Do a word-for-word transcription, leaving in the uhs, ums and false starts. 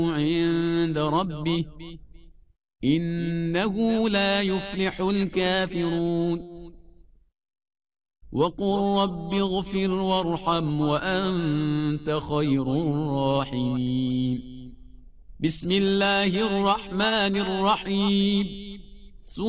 عند ربه إنه لا يفلح الكافرون وقل رب اغفر وارحم وأنت خير الراحمين بسم الله الرحمن الرحيم